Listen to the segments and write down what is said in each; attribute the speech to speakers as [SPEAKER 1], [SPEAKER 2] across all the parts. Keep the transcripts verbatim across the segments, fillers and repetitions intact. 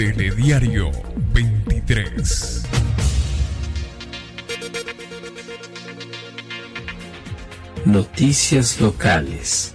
[SPEAKER 1] Telediario veintitrés.
[SPEAKER 2] Noticias locales.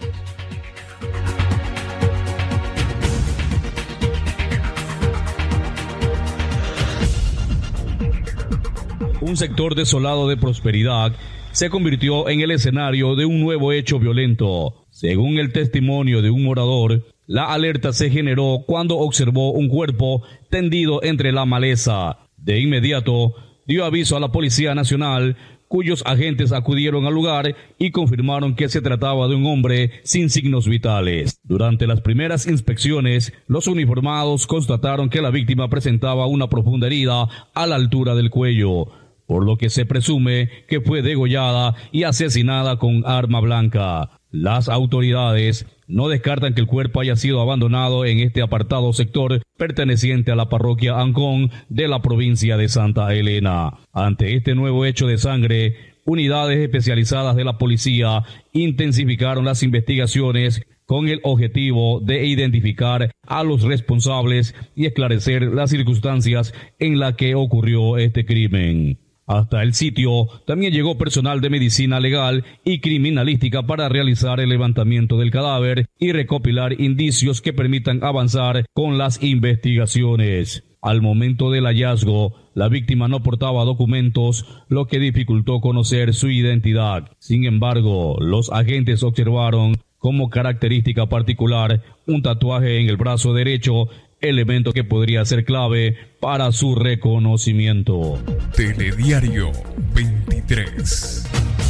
[SPEAKER 3] Un sector desolado de Prosperidad se convirtió en el escenario de un nuevo hecho violento. Según el testimonio de un morador, la alerta se generó cuando observó un cuerpo tendido entre la maleza. De inmediato, dio aviso a la Policía Nacional, cuyos agentes acudieron al lugar y confirmaron que se trataba de un hombre sin signos vitales. Durante las primeras inspecciones, los uniformados constataron que la víctima presentaba una profunda herida a la altura del cuello, por lo que se presume que fue degollada y asesinada con arma blanca. Las autoridades no descartan que el cuerpo haya sido abandonado en este apartado sector perteneciente a la parroquia Ancón de la provincia de Santa Elena. Ante este nuevo hecho de sangre, unidades especializadas de la policía intensificaron las investigaciones con el objetivo de identificar a los responsables y esclarecer las circunstancias en las que ocurrió este crimen. Hasta el sitio también llegó personal de medicina legal y criminalística para realizar el levantamiento del cadáver y recopilar indicios que permitan avanzar con las investigaciones. Al momento del hallazgo, la víctima no portaba documentos, lo que dificultó conocer su identidad. Sin embargo, los agentes observaron como característica particular un tatuaje en el brazo derecho, elemento que podría ser clave para su reconocimiento.
[SPEAKER 1] Telediario veintitrés.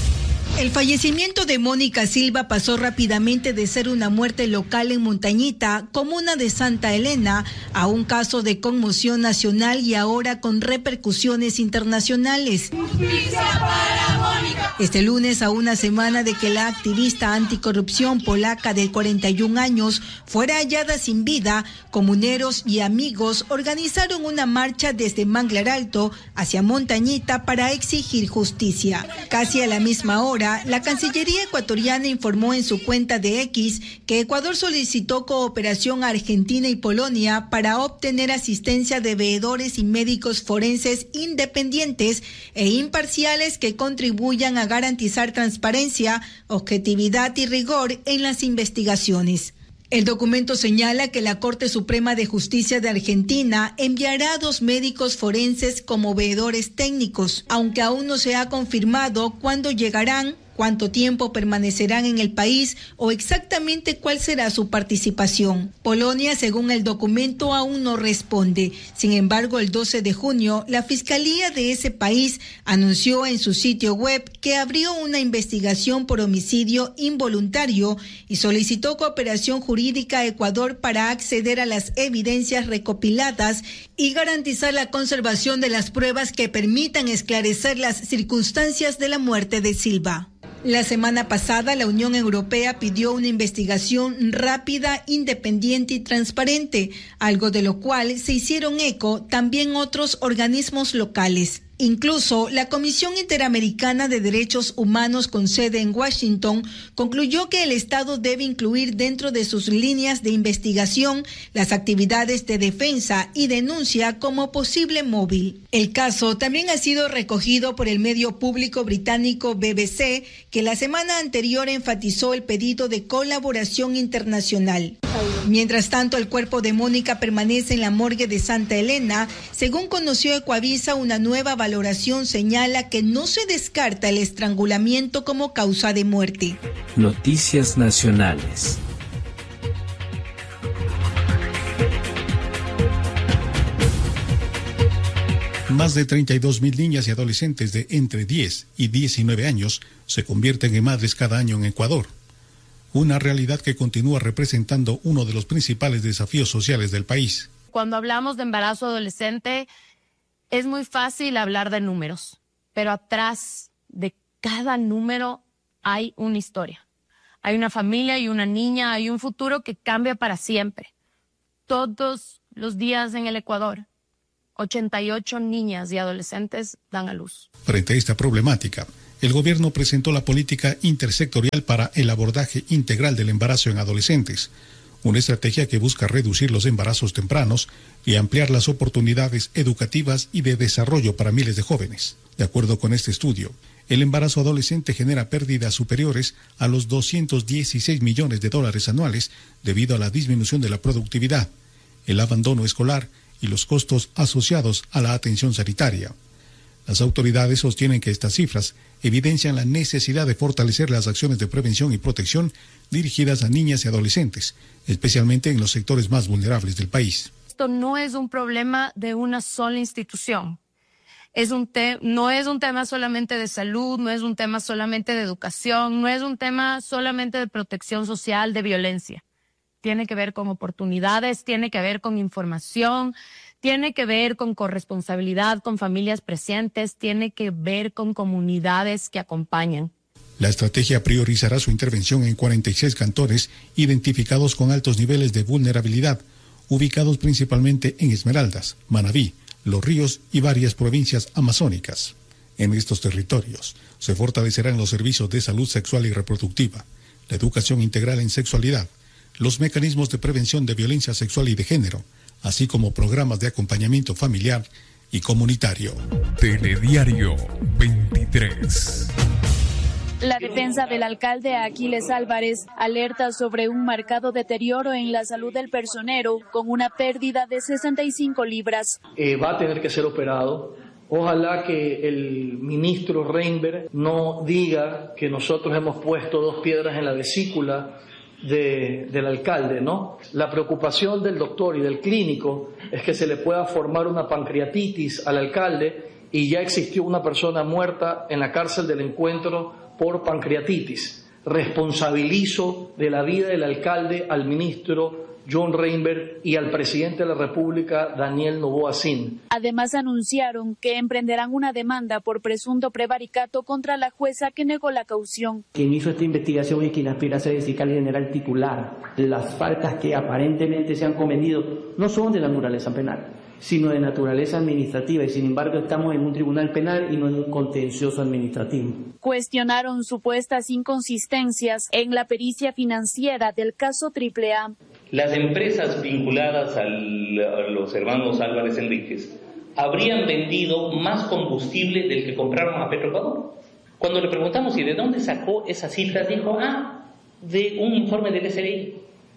[SPEAKER 4] El fallecimiento de Mónica Silva pasó rápidamente de ser una muerte local en Montañita, comuna de Santa Elena, a un caso de conmoción nacional y ahora con repercusiones internacionales. ¡Justicia para Mónica! Este lunes, a una semana de que la activista anticorrupción polaca de cuarenta y un años fuera hallada sin vida, comuneros y amigos organizaron una marcha desde Manglar Alto hacia Montañita para exigir justicia. Casi a la misma hora, la Cancillería ecuatoriana informó en su cuenta de X que Ecuador solicitó cooperación a Argentina y Polonia para obtener asistencia de veedores y médicos forenses independientes e imparciales que contribuyan a garantizar transparencia, objetividad y rigor en las investigaciones. El documento señala que la Corte Suprema de Justicia de Argentina enviará a dos médicos forenses como veedores técnicos, aunque aún no se ha confirmado cuándo llegarán, cuánto tiempo permanecerán en el país o exactamente cuál será su participación. Polonia, según el documento, aún no responde. Sin embargo, el doce de junio, la Fiscalía de ese país anunció en su sitio web que abrió una investigación por homicidio involuntario y solicitó cooperación jurídica a Ecuador para acceder a las evidencias recopiladas y garantizar la conservación de las pruebas que permitan esclarecer las circunstancias de la muerte de Silva. La semana pasada, la Unión Europea pidió una investigación rápida, independiente y transparente, algo de lo cual se hicieron eco también otros organismos locales. Incluso la Comisión Interamericana de Derechos Humanos con sede en Washington concluyó que el Estado debe incluir dentro de sus líneas de investigación las actividades de defensa y denuncia como posible móvil. El caso también ha sido recogido por el medio público británico B B C, que la semana anterior enfatizó el pedido de colaboración internacional. Mientras tanto, el cuerpo de Mónica permanece en la morgue de Santa Elena. Según conoció Ecuavisa, una nueva valoración señala que no se descarta el estrangulamiento como causa de muerte.
[SPEAKER 2] Noticias nacionales.
[SPEAKER 5] Más de treinta y dos mil niñas y adolescentes de entre diez y diecinueve años se convierten en madres cada año en Ecuador. Una realidad que continúa representando uno de los principales desafíos sociales del país.
[SPEAKER 6] Cuando hablamos de embarazo adolescente, es muy fácil hablar de números, pero atrás de cada número hay una historia. Hay una familia y una niña, hay un futuro que cambia para siempre. Todos los días en el Ecuador, ochenta y ocho niñas y adolescentes dan a luz.
[SPEAKER 5] Frente a esta problemática, el gobierno presentó la política intersectorial para el abordaje integral del embarazo en adolescentes, una estrategia que busca reducir los embarazos tempranos y ampliar las oportunidades educativas y de desarrollo para miles de jóvenes. De acuerdo con este estudio, el embarazo adolescente genera pérdidas superiores a los doscientos dieciséis millones de dólares anuales debido a la disminución de la productividad, el abandono escolar y los costos asociados a la atención sanitaria. Las autoridades sostienen que estas cifras evidencian la necesidad de fortalecer las acciones de prevención y protección dirigidas a niñas y adolescentes, especialmente en los sectores más vulnerables del país.
[SPEAKER 6] Esto no es un problema de una sola institución. Es un te- no es un tema solamente de salud, no es un tema solamente de educación, no es un tema solamente de protección social, de violencia. Tiene que ver con oportunidades, tiene que ver con información, tiene que ver con corresponsabilidad, con familias presentes, tiene que ver con comunidades que acompañan.
[SPEAKER 5] La estrategia priorizará su intervención en cuarenta y seis cantones identificados con altos niveles de vulnerabilidad, ubicados principalmente en Esmeraldas, Manabí, Los Ríos y varias provincias amazónicas. En estos territorios se fortalecerán los servicios de salud sexual y reproductiva, la educación integral en sexualidad, los mecanismos de prevención de violencia sexual y de género, así como programas de acompañamiento familiar y comunitario.
[SPEAKER 1] Telediario veintitrés.
[SPEAKER 7] La defensa del alcalde Aquiles Álvarez alerta sobre un marcado deterioro en la salud del personero con una pérdida de sesenta y cinco libras.
[SPEAKER 8] Eh, va a tener que ser operado. Ojalá que el ministro Reinberg no diga que nosotros hemos puesto dos piedras en la vesícula de, del alcalde, ¿no? La preocupación del doctor y del clínico es que se le pueda formar una pancreatitis al alcalde y ya existió una persona muerta en la cárcel del Encuentro por pancreatitis. Responsabilizo de la vida del alcalde al ministro John Reinberg y al presidente de la República, Daniel Noboa Sin.
[SPEAKER 7] Además anunciaron que emprenderán una demanda por presunto prevaricato contra la jueza que negó la caución.
[SPEAKER 9] Quien hizo esta investigación y quien aspira a ser el fiscal general titular, las faltas que aparentemente se han cometido no son de naturaleza penal, sino de naturaleza administrativa, y sin embargo estamos en un tribunal penal y no en un contencioso administrativo.
[SPEAKER 7] Cuestionaron supuestas inconsistencias en la pericia financiera del caso Triple A.
[SPEAKER 10] Las empresas vinculadas al, a los hermanos Álvarez Enríquez habrían vendido más combustible del que compraron a Petroecuador. Cuando le preguntamos y de dónde sacó esas cifras, dijo, ah, de un informe del S R I.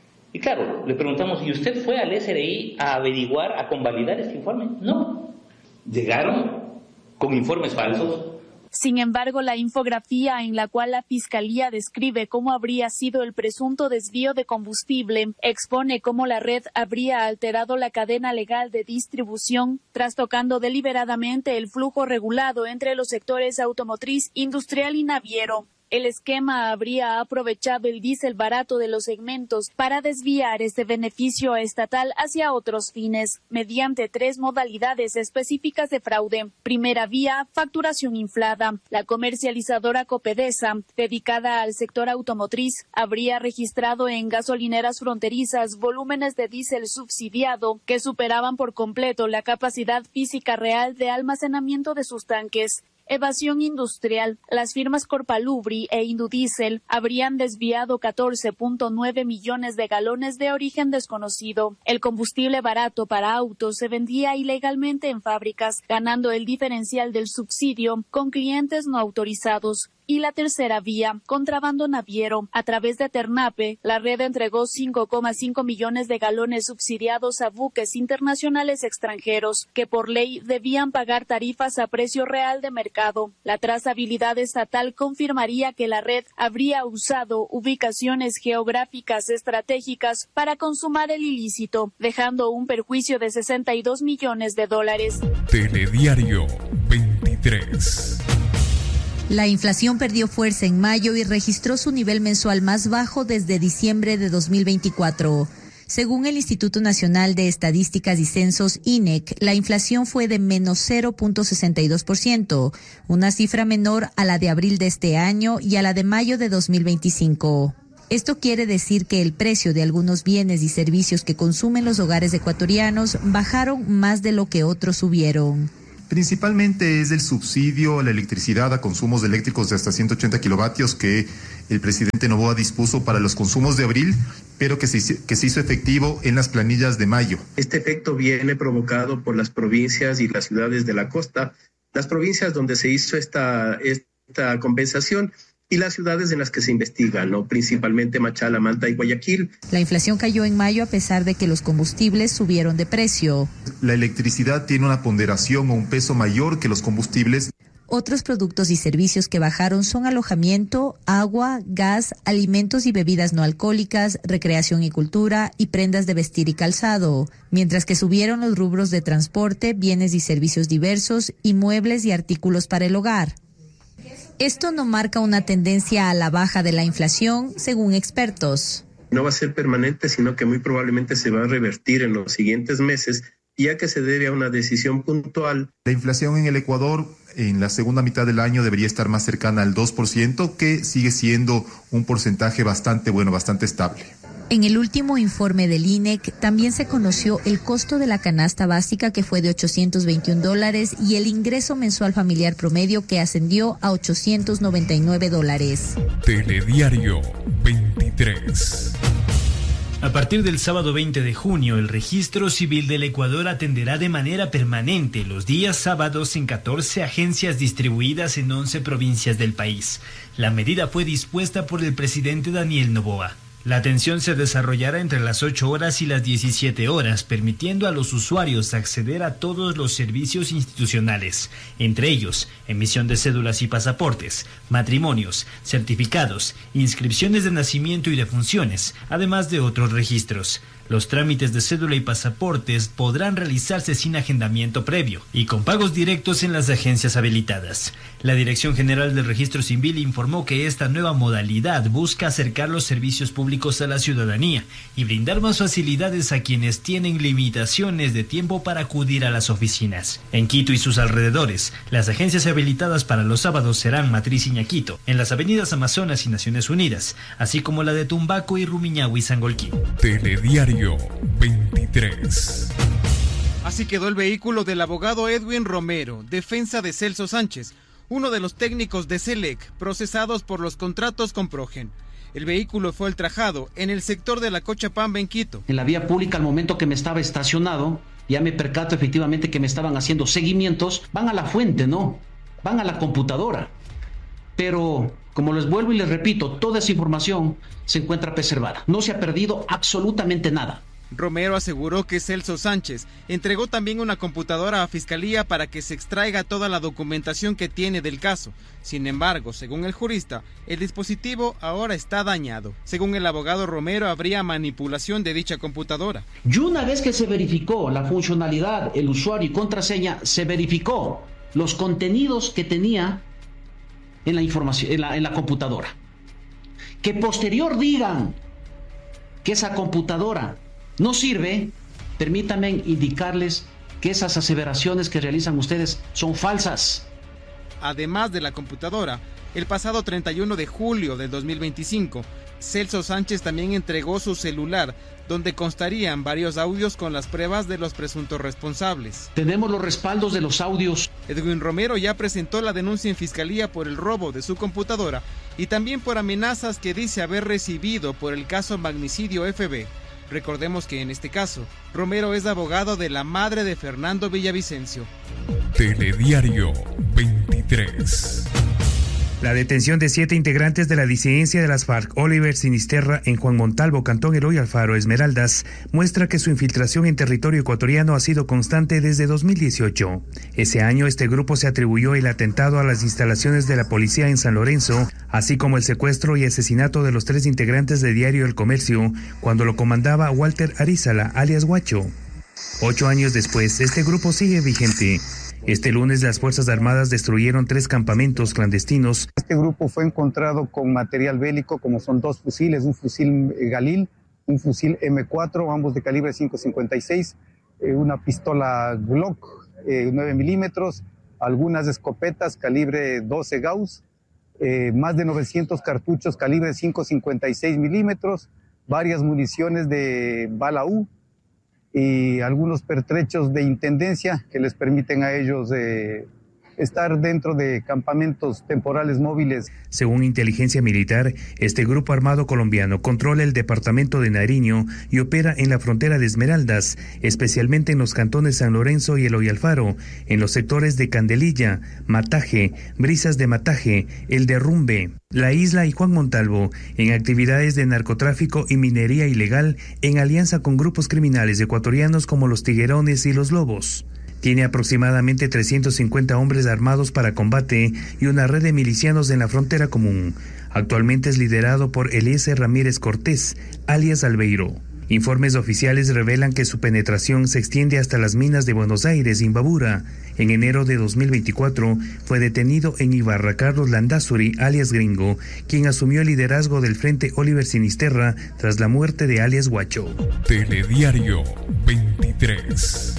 [SPEAKER 10] Y claro, le preguntamos, ¿y usted fue al S R I a averiguar, a convalidar este informe? No. Llegaron con informes falsos.
[SPEAKER 7] Sin embargo, la infografía en la cual la Fiscalía describe cómo habría sido el presunto desvío de combustible expone cómo la red habría alterado la cadena legal de distribución, trastocando deliberadamente el flujo regulado entre los sectores automotriz, industrial y naviero. El esquema habría aprovechado el diésel barato de los segmentos para desviar este beneficio estatal hacia otros fines, mediante tres modalidades específicas de fraude. Primera vía, facturación inflada. La comercializadora Copedesa, dedicada al sector automotriz, habría registrado en gasolineras fronterizas volúmenes de diésel subsidiado que superaban por completo la capacidad física real de almacenamiento de sus tanques. Evasión industrial. Las firmas Corpalubri e Indudiesel habrían desviado catorce punto nueve millones de galones de origen desconocido. El combustible barato para autos se vendía ilegalmente en fábricas, ganando el diferencial del subsidio con clientes no autorizados. Y la tercera vía, contrabando naviero. A través de Ternape, la red entregó cinco coma cinco millones de galones subsidiados a buques internacionales extranjeros, que por ley debían pagar tarifas a precio real de mercado. La trazabilidad estatal confirmaría que la red habría usado ubicaciones geográficas estratégicas para consumar el ilícito, dejando un perjuicio de sesenta y dos millones de dólares.
[SPEAKER 1] Telediario veintitrés.
[SPEAKER 11] La inflación perdió fuerza en mayo y registró su nivel mensual más bajo desde diciembre de dos mil veinticuatro. Según el Instituto Nacional de Estadísticas y Censos, I N E C, la inflación fue de menos cero punto sesenta y dos por ciento, una cifra menor a la de abril de este año y a la de mayo de dos mil veinticinco. Esto quiere decir que el precio de algunos bienes y servicios que consumen los hogares ecuatorianos bajaron más de lo que otros subieron.
[SPEAKER 12] Principalmente es el subsidio a la electricidad a consumos eléctricos de hasta ciento ochenta kilovatios que el presidente Noboa dispuso para los consumos de abril, pero que se, que se hizo efectivo en las planillas de mayo.
[SPEAKER 13] Este efecto viene provocado por las provincias y las ciudades de la costa, las provincias donde se hizo esta, esta compensación y las ciudades en las que se investiga, ¿no? Principalmente Machala, Manta y Guayaquil.
[SPEAKER 11] La inflación cayó en mayo a pesar de que los combustibles subieron de precio.
[SPEAKER 12] La electricidad tiene una ponderación o un peso mayor que los combustibles.
[SPEAKER 11] Otros productos y servicios que bajaron son alojamiento, agua, gas, alimentos y bebidas no alcohólicas, recreación y cultura y prendas de vestir y calzado, mientras que subieron los rubros de transporte, bienes y servicios diversos y muebles y artículos para el hogar. Esto no marca una tendencia a la baja de la inflación, según expertos.
[SPEAKER 13] No va a ser permanente, sino que muy probablemente se va a revertir en los siguientes meses, ya que se debe a una decisión puntual.
[SPEAKER 12] La inflación en el Ecuador en la segunda mitad del año debería estar más cercana al dos por ciento, que sigue siendo un porcentaje bastante bueno, bastante estable.
[SPEAKER 11] En el último informe del I N E C también se conoció el costo de la canasta básica, que fue de ochocientos veintiún dólares, y el ingreso mensual familiar promedio, que ascendió a ochocientos noventa y nueve dólares.
[SPEAKER 1] Telediario veintitrés.
[SPEAKER 14] A partir del sábado veinte de junio, el Registro Civil del Ecuador atenderá de manera permanente los días sábados en catorce agencias distribuidas en once provincias del país. La medida fue dispuesta por el presidente Daniel Noboa. La atención se desarrollará entre las ocho horas y las diecisiete horas, permitiendo a los usuarios acceder a todos los servicios institucionales, entre ellos emisión de cédulas y pasaportes, matrimonios, certificados, inscripciones de nacimiento y defunciones, además de otros registros. Los trámites de cédula y pasaportes podrán realizarse sin agendamiento previo y con pagos directos en las agencias habilitadas. La Dirección General del Registro Civil informó que esta nueva modalidad busca acercar los servicios públicos a la ciudadanía y brindar más facilidades a quienes tienen limitaciones de tiempo para acudir a las oficinas. En Quito y sus alrededores, las agencias habilitadas para los sábados serán Matriz y Ñaquito, en las avenidas Amazonas y Naciones Unidas, así como la de Tumbaco y Rumiñahui y Sangolquí.
[SPEAKER 1] Telediario veintitrés.
[SPEAKER 15] Así quedó el vehículo del abogado Edwin Romero, defensa de Celso Sánchez, uno de los técnicos de CELEC procesados por los contratos con Progen. El vehículo fue ultrajado en el sector de la Cochapamba en Quito.
[SPEAKER 9] En la vía pública, al momento que me estaba estacionado, ya me percato efectivamente que me estaban haciendo seguimientos. Van a la fuente, ¿no? Van a la computadora. Pero, como les vuelvo y les repito, toda esa información se encuentra preservada. No se ha perdido absolutamente nada.
[SPEAKER 15] Romero aseguró que Celso Sánchez entregó también una computadora a Fiscalía para que se extraiga toda la documentación que tiene del caso. Sin embargo, según el jurista, el dispositivo ahora está dañado. Según el abogado Romero, habría manipulación de dicha computadora.
[SPEAKER 9] Y una vez que se verificó la funcionalidad, el usuario y contraseña, se verificó los contenidos que tenía en la información, en la, en la computadora. Que posterior digan que esa computadora no sirve, permítanme indicarles que esas aseveraciones que realizan ustedes son falsas.
[SPEAKER 15] Además de la computadora, el pasado treinta y uno de julio del dos mil veinticinco, Celso Sánchez también entregó su celular, donde constarían varios audios con las pruebas de los presuntos responsables.
[SPEAKER 9] Tenemos los respaldos de los audios.
[SPEAKER 15] Edwin Romero ya presentó la denuncia en Fiscalía por el robo de su computadora y también por amenazas que dice haber recibido por el caso Magnicidio F B. Recordemos que en este caso, Romero es abogado de la madre de Fernando Villavicencio.
[SPEAKER 1] Telediario veintitrés.
[SPEAKER 16] La detención de siete integrantes de la disidencia de las FARC, Oliver Sinisterra, en Juan Montalvo, Cantón Eloy Alfaro, Esmeraldas, muestra que su infiltración en territorio ecuatoriano ha sido constante desde dos mil dieciocho. Ese año, este grupo se atribuyó el atentado a las instalaciones de la policía en San Lorenzo, así como el secuestro y asesinato de los tres integrantes de Diario El Comercio, cuando lo comandaba Walter Arízala, alias Guacho. Ocho años después, este grupo sigue vigente. Este lunes las Fuerzas Armadas destruyeron tres campamentos clandestinos.
[SPEAKER 17] Este grupo fue encontrado con material bélico, como son dos fusiles, un fusil Galil, un fusil eme cuatro, ambos de calibre cinco cincuenta y seis, eh, una pistola Glock eh, nueve milímetros, algunas escopetas calibre doce Gauss, eh, más de novecientos cartuchos calibre cinco cincuenta y seis milímetros, varias municiones de bala U, y algunos pertrechos de intendencia que les permiten a ellos eh, estar dentro de campamentos temporales móviles.
[SPEAKER 16] Según inteligencia militar, este grupo armado colombiano controla el departamento de Nariño y opera en la frontera de Esmeraldas, especialmente en los cantones San Lorenzo y Eloy Alfaro, en los sectores de Candelilla, Mataje, Brisas de Mataje, El Derrumbe, La Isla y Juan Montalvo, en actividades de narcotráfico y minería ilegal en alianza con grupos criminales ecuatorianos como los Tiguerones y los Lobos. Tiene aproximadamente trescientos cincuenta hombres armados para combate y una red de milicianos en la frontera común. Actualmente es liderado por Eliezer Ramírez Cortés, alias Albeiro. Informes oficiales revelan que su penetración se extiende hasta las minas de Buenos Aires, Imbabura. En enero de dos mil veinticuatro fue detenido en Ibarra Carlos Landazuri, alias Gringo, quien asumió el liderazgo del Frente Oliver Sinisterra tras la muerte de alias Guacho.
[SPEAKER 1] Telediario veintitrés.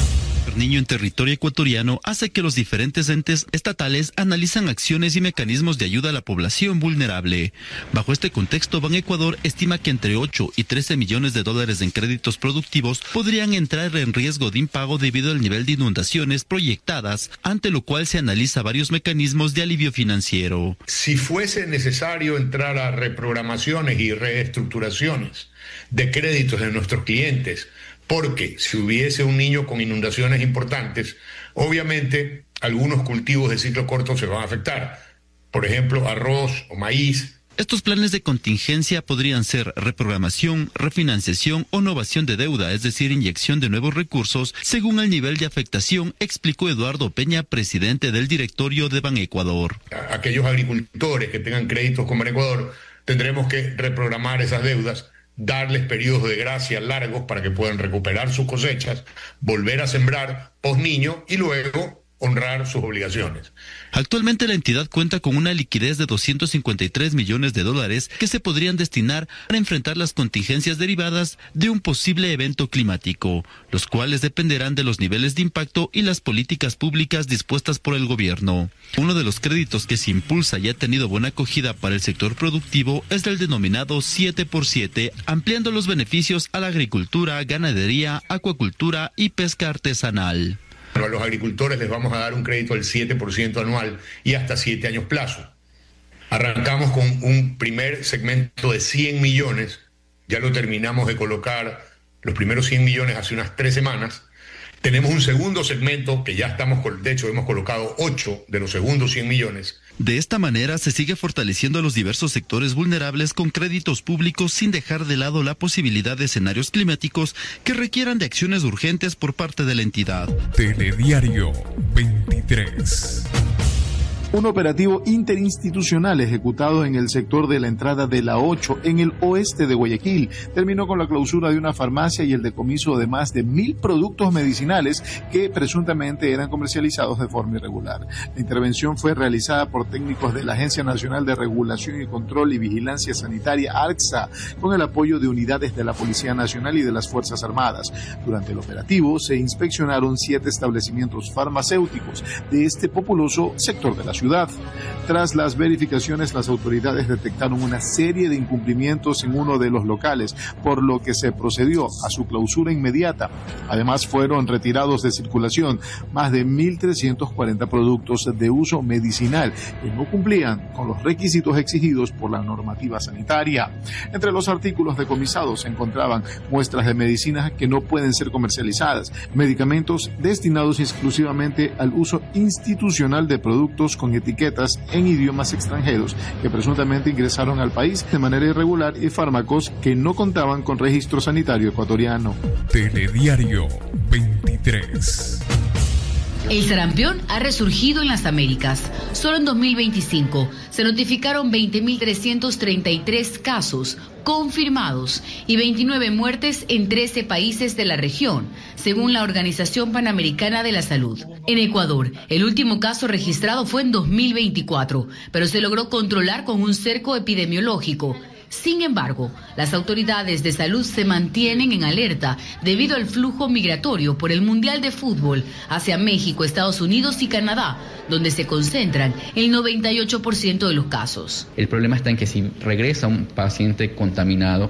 [SPEAKER 18] Niño en territorio ecuatoriano hace que los diferentes entes estatales analizan acciones y mecanismos de ayuda a la población vulnerable. Bajo este contexto, Banecuador estima que entre ocho y trece millones de dólares en créditos productivos podrían entrar en riesgo de impago debido al nivel de inundaciones proyectadas, ante lo cual se analiza varios mecanismos de alivio financiero.
[SPEAKER 19] Si fuese necesario entrar a reprogramaciones y reestructuraciones de créditos de nuestros clientes, porque si hubiese un niño con inundaciones importantes, obviamente algunos cultivos de ciclo corto se van a afectar. Por ejemplo, arroz o maíz.
[SPEAKER 18] Estos planes de contingencia podrían ser reprogramación, refinanciación o novación de deuda, es decir, inyección de nuevos recursos, según el nivel de afectación, explicó Eduardo Peña, presidente del directorio de Banecuador.
[SPEAKER 19] Aquellos agricultores que tengan créditos con Banecuador, tendremos que reprogramar esas deudas, darles periodos de gracia largos para que puedan recuperar sus cosechas, volver a sembrar post niño y luego honrar sus obligaciones.
[SPEAKER 18] Actualmente la entidad cuenta con una liquidez de doscientos cincuenta y tres millones de dólares que se podrían destinar para enfrentar las contingencias derivadas de un posible evento climático, los cuales dependerán de los niveles de impacto y las políticas públicas dispuestas por el gobierno. Uno de los créditos que se impulsa y ha tenido buena acogida para el sector productivo es el denominado siete por siete, ampliando los beneficios a la agricultura, ganadería, acuacultura y pesca artesanal.
[SPEAKER 19] A los agricultores les vamos a dar un crédito del siete por ciento anual y hasta siete años plazo. Arrancamos con un primer segmento de cien millones, ya lo terminamos de colocar los primeros cien millones hace unas tres semanas. Tenemos un segundo segmento que ya estamos, de hecho hemos colocado ocho de los segundos cien millones.
[SPEAKER 18] De esta manera se sigue fortaleciendo a los diversos sectores vulnerables con créditos públicos sin dejar de lado la posibilidad de escenarios climáticos que requieran de acciones urgentes por parte de la entidad.
[SPEAKER 1] Telediario veintitrés.
[SPEAKER 20] Un operativo interinstitucional ejecutado en el sector de la entrada de la ocho en el oeste de Guayaquil terminó con la clausura de una farmacia y el decomiso de más de mil productos medicinales que presuntamente eran comercializados de forma irregular. La intervención fue realizada por técnicos de la Agencia Nacional de Regulación y Control y Vigilancia Sanitaria, ARCSA, con el apoyo de unidades de la Policía Nacional y de las Fuerzas Armadas. Durante el operativo se inspeccionaron siete establecimientos farmacéuticos de este populoso sector de la ciudad. Tras las verificaciones, las autoridades detectaron una serie de incumplimientos en uno de los locales, por lo que se procedió a su clausura inmediata. Además, fueron retirados de circulación más de mil trescientos cuarenta productos de uso medicinal que no cumplían con los requisitos exigidos por la normativa sanitaria. Entre los artículos decomisados se encontraban muestras de medicinas que no pueden ser comercializadas, medicamentos destinados exclusivamente al uso institucional de productos con etiquetas en idiomas extranjeros que presuntamente ingresaron al país de manera irregular y fármacos que no contaban con registro sanitario ecuatoriano.
[SPEAKER 1] Telediario veintitrés.
[SPEAKER 21] El sarampión ha resurgido en las Américas. Solo en dos mil veinticinco se notificaron veinte mil trescientos treinta y tres casos confirmados y veintinueve muertes en trece países de la región, según la Organización Panamericana de la Salud. En Ecuador, el último caso registrado fue en dos mil veinticuatro, pero se logró controlar con un cerco epidemiológico. Sin embargo, las autoridades de salud se mantienen en alerta debido al flujo migratorio por el Mundial de Fútbol hacia México, Estados Unidos y Canadá, donde se concentran el noventa y ocho por ciento de los casos.
[SPEAKER 22] El problema está en que si regresa un paciente contaminado,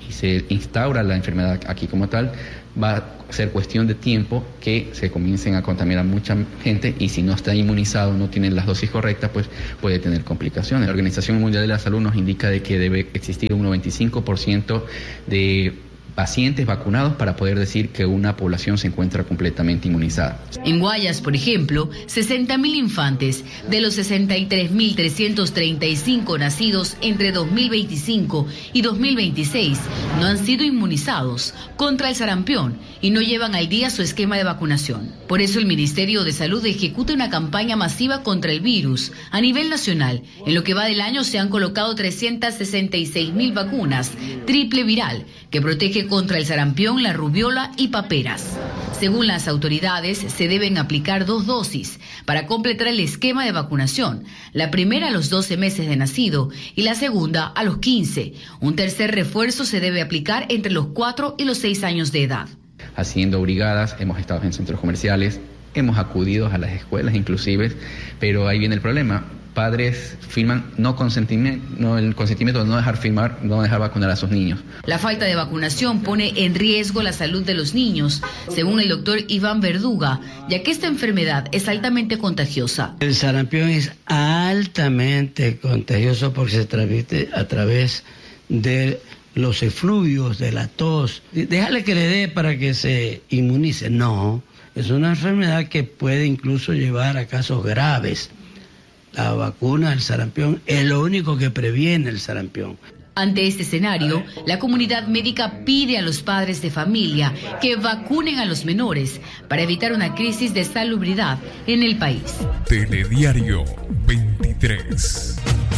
[SPEAKER 3] y se instaura la enfermedad aquí como tal, va a ser cuestión de tiempo que se comiencen a contaminar mucha gente, y si no está inmunizado, no tiene las dosis correctas, pues puede tener complicaciones. La Organización Mundial de la Salud nos indica de que debe existir un noventa y cinco por ciento de pacientes vacunados para poder decir que una población se encuentra completamente inmunizada.
[SPEAKER 21] En Guayas, por ejemplo, sesenta mil infantes de los sesenta y tres mil trescientos treinta y cinco nacidos entre dos mil veinticinco y dos mil veintiséis no han sido inmunizados contra el sarampión y no llevan al día su esquema de vacunación. Por eso el Ministerio de Salud ejecuta una campaña masiva contra el virus a nivel nacional. En lo que va del año se han colocado trescientas sesenta y seis mil vacunas triple viral que protege contra el sarampión, la rubiola y paperas. Según las autoridades, se deben aplicar dos dosis para completar el esquema de vacunación. La primera a los doce meses de nacido y la segunda a los quince. Un tercer refuerzo se debe aplicar entre los cuatro y los seis años de edad.
[SPEAKER 3] Haciendo brigadas, hemos estado en centros comerciales, hemos acudido a las escuelas inclusive, pero ahí viene el problema. Padres firman no consentimiento, no, el consentimiento de no dejar firmar, no dejar vacunar a sus niños.
[SPEAKER 21] La falta de vacunación pone en riesgo la salud de los niños, según el doctor Iván Verduga, ya que esta enfermedad es altamente contagiosa.
[SPEAKER 22] El sarampión es altamente contagioso porque se transmite a través de los efluvios, de la tos. Déjale que le dé para que se inmunice. No, es una enfermedad que puede incluso llevar a casos graves. La vacuna del sarampión es lo único que previene el sarampión.
[SPEAKER 21] Ante este escenario, la comunidad médica pide a los padres de familia que vacunen a los menores para evitar una crisis de salubridad en el país.
[SPEAKER 1] Telediario veintitrés.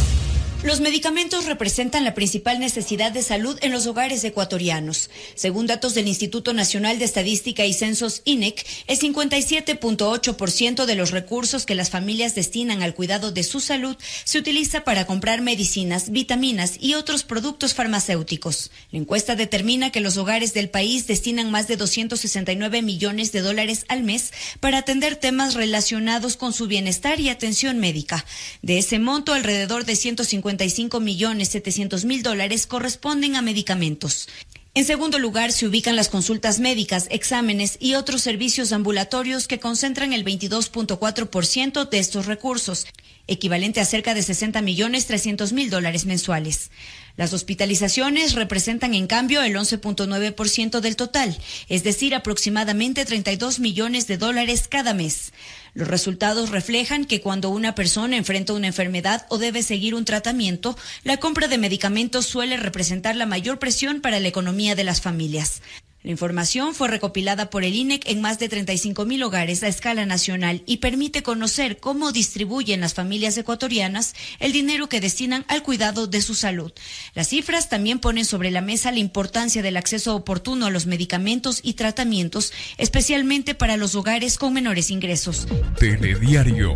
[SPEAKER 23] Los medicamentos representan la principal necesidad de salud en los hogares ecuatorianos. Según datos del Instituto Nacional de Estadística y Censos I N E C, el cincuenta y siete punto ocho por ciento de los recursos que las familias destinan al cuidado de su salud se utiliza para comprar medicinas, vitaminas y otros productos farmacéuticos. La encuesta determina que los hogares del país destinan más de doscientos sesenta y nueve millones de dólares al mes para atender temas relacionados con su bienestar y atención médica. De ese monto, alrededor de ciento cincuenta y cinco millones setecientos mil dólares corresponden a medicamentos. En segundo lugar, se ubican las consultas médicas, exámenes y otros servicios ambulatorios que concentran el veintidós punto cuatro por ciento de estos recursos, equivalente a cerca de sesenta millones trescientos mil dólares mensuales. Las hospitalizaciones representan en cambio el once punto nueve por ciento del total, es decir, aproximadamente treinta y dos millones de dólares cada mes. Los resultados reflejan que cuando una persona enfrenta una enfermedad o debe seguir un tratamiento, la compra de medicamentos suele representar la mayor presión para la economía de las familias. La información fue recopilada por el I N E C en más de treinta y cinco mil hogares a escala nacional y permite conocer cómo distribuyen las familias ecuatorianas el dinero que destinan al cuidado de su salud. Las cifras también ponen sobre la mesa la importancia del acceso oportuno a los medicamentos y tratamientos, especialmente para los hogares con menores ingresos.
[SPEAKER 1] Telediario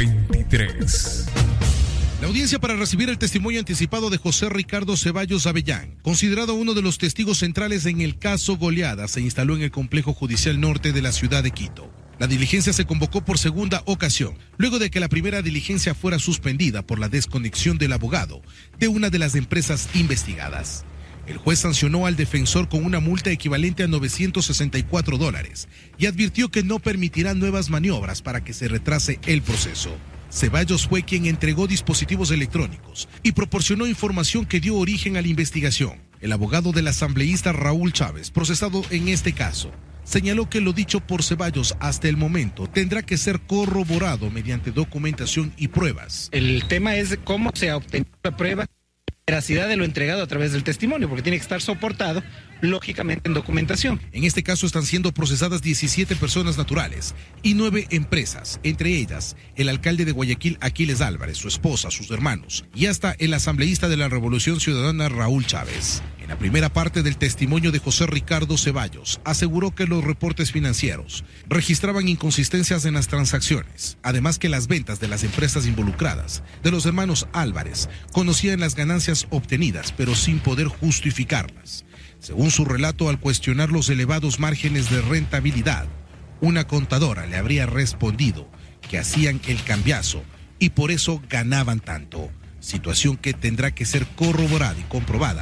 [SPEAKER 1] veintitrés.
[SPEAKER 24] La audiencia para recibir el testimonio anticipado de José Ricardo Ceballos Avellán, considerado uno de los testigos centrales en el caso Goleada, se instaló en el Complejo Judicial Norte de la ciudad de Quito. La diligencia se convocó por segunda ocasión, luego de que la primera diligencia fuera suspendida por la desconexión del abogado de una de las empresas investigadas. El juez sancionó al defensor con una multa equivalente a novecientos sesenta y cuatro dólares y advirtió que no permitirá nuevas maniobras para que se retrase el proceso. Ceballos fue quien entregó dispositivos electrónicos y proporcionó información que dio origen a la investigación. El abogado del asambleísta Raúl Chávez, procesado en este caso, señaló que lo dicho por Ceballos hasta el momento tendrá que ser corroborado mediante documentación y pruebas.
[SPEAKER 25] El tema es cómo se ha obtenido la prueba, la veracidad de lo entregado a través del testimonio, porque tiene que estar soportado lógicamente en documentación.
[SPEAKER 24] En este caso están siendo procesadas diecisiete personas naturales y nueve empresas, entre ellas el alcalde de Guayaquil, Aquiles Álvarez, su esposa, sus hermanos y hasta el asambleísta de la Revolución Ciudadana, Raúl Chávez. En la primera parte del testimonio de José Ricardo Ceballos, aseguró que los reportes financieros registraban inconsistencias en las transacciones, además que las ventas de las empresas involucradas, de los hermanos Álvarez, conocían las ganancias obtenidas, pero sin poder justificarlas. Según su relato, al cuestionar los elevados márgenes de rentabilidad, una contadora le habría respondido que hacían el cambiazo y por eso ganaban tanto, situación que tendrá que ser corroborada y comprobada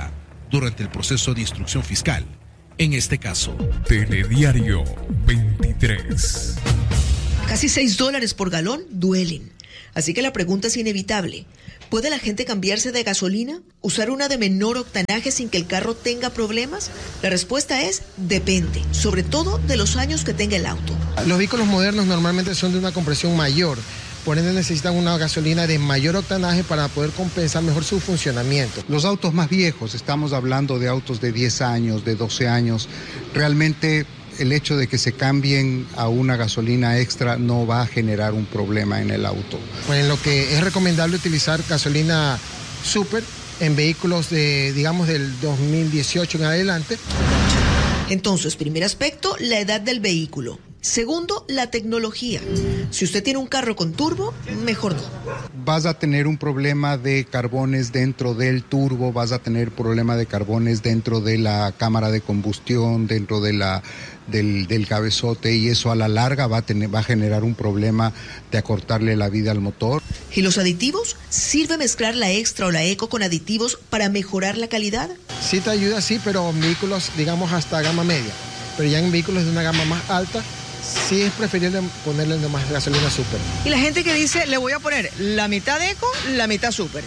[SPEAKER 24] durante el proceso de instrucción fiscal. En este caso,
[SPEAKER 1] Telediario veintitrés.
[SPEAKER 2] Casi seis dólares por galón duelen. Así que la pregunta es inevitable. ¿Puede la gente cambiarse de gasolina? ¿Usar una de menor octanaje sin que el carro tenga problemas? La respuesta es depende, sobre todo de los años que tenga el auto.
[SPEAKER 4] Los vehículos modernos normalmente son de una compresión mayor, por ende necesitan una gasolina de mayor octanaje para poder compensar mejor su funcionamiento.
[SPEAKER 5] Los autos más viejos, estamos hablando de autos de diez años, de doce años, realmente el hecho de que se cambien a una gasolina extra no va a generar un problema en el auto.
[SPEAKER 4] Pues en lo que es recomendable utilizar gasolina super en vehículos de, digamos, del dos mil dieciocho en adelante.
[SPEAKER 2] Entonces, primer aspecto, la edad del vehículo. Segundo, la tecnología. Si usted tiene un carro con turbo, mejor no.
[SPEAKER 5] Vas a tener un problema de carbones dentro del turbo, vas a tener problema de carbones dentro de la cámara de combustión, dentro de la, del, del cabezote, y eso a la larga va a, tener, va a generar un problema de acortarle la vida al motor.
[SPEAKER 2] ¿Y los aditivos? ¿Sirve mezclar la extra o la eco con aditivos para mejorar la calidad?
[SPEAKER 4] Sí te ayuda, sí, pero en vehículos, digamos, hasta gama media. Pero ya en vehículos de una gama más alta, sí es preferible ponerle más gasolina super.
[SPEAKER 2] Y la gente que dice, le voy a poner la mitad eco, la mitad super.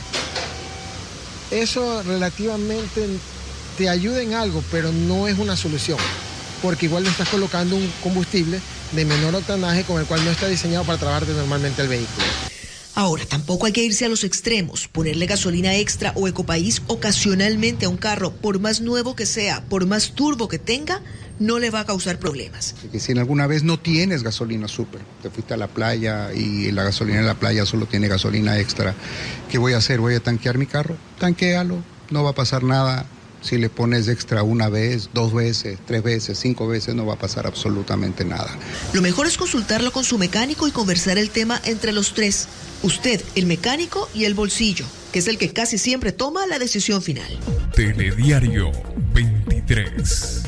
[SPEAKER 4] Eso relativamente te ayuda en algo, pero no es una solución, porque igual le estás colocando un combustible de menor octanaje con el cual no está diseñado para trabajarte normalmente el vehículo.
[SPEAKER 2] Ahora, tampoco hay que irse a los extremos. Ponerle gasolina extra o Ecopaís ocasionalmente a un carro, por más nuevo que sea, por más turbo que tenga, no le va a causar problemas.
[SPEAKER 5] Que si en alguna vez no tienes gasolina super, te fuiste a la playa y la gasolina en la playa solo tiene gasolina extra, ¿qué voy a hacer? ¿Voy a tanquear mi carro? Tanquéalo, no va a pasar nada. Si le pones extra una vez, dos veces, tres veces, cinco veces, no va a pasar absolutamente nada.
[SPEAKER 2] Lo mejor es consultarlo con su mecánico y conversar el tema entre los tres. Usted, el mecánico y el bolsillo, que es el que casi siempre toma la decisión final.
[SPEAKER 1] Telediario veintitrés.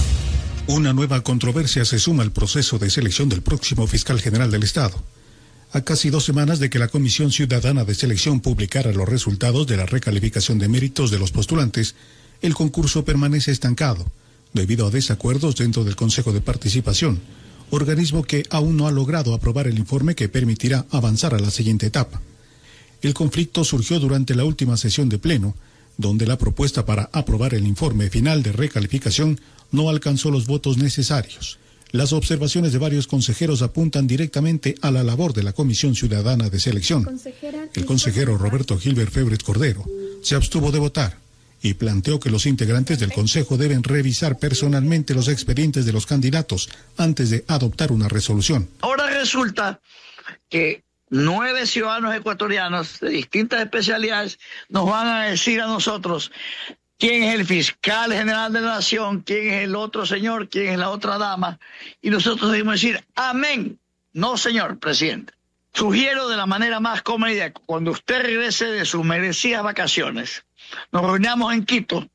[SPEAKER 6] Una nueva controversia se suma al proceso de selección del próximo fiscal general del Estado. A casi dos semanas de que la Comisión Ciudadana de Selección publicara los resultados de la recalificación de méritos de los postulantes, el concurso permanece estancado, debido a desacuerdos dentro del Consejo de Participación, organismo que aún no ha logrado aprobar el informe que permitirá avanzar a la siguiente etapa. El conflicto surgió durante la última sesión de Pleno, donde la propuesta para aprobar el informe final de recalificación no alcanzó los votos necesarios. Las observaciones de varios consejeros apuntan directamente a la labor de la Comisión Ciudadana de Selección. El consejero Roberto Gilbert Febres Cordero se abstuvo de votar y planteó que los integrantes del Consejo deben revisar personalmente los expedientes de los candidatos antes de adoptar una resolución.
[SPEAKER 8] Ahora resulta que nueve ciudadanos ecuatorianos de distintas especialidades nos van a decir a nosotros quién es el fiscal general de la nación, quién es el otro señor, quién es la otra dama, y nosotros debemos decir amén. No, señor presidente. Sugiero de la manera más cómoda, cuando usted regrese de sus merecidas vacaciones, nos reunamos en Quito